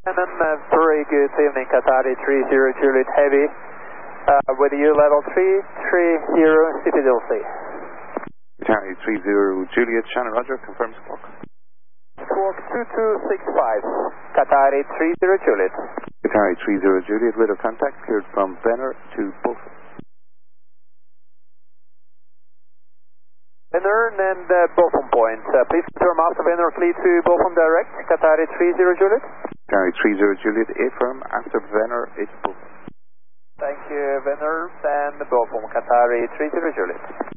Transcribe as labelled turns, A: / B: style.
A: And then very good evening, Qatari 30 Juliet Heavy, with you level 330 CPDLC.
B: Qatari 30 Juliet, Shannon Roger, confirm squawk.
A: Squawk 2265, Qatari 30 Juliet.
B: Qatari 30 Juliet, radar contact cleared from Venner to Beaufort.
A: Venner and Beaufort point. Please confirm after Venner fleet to Beaufort direct, Qatari 30 Juliet.
B: Qatari 30 Juliet, affirm after Venner, it's Beaufort.
A: Thank you, Venner and Beaufort, Qatari 30 Juliet.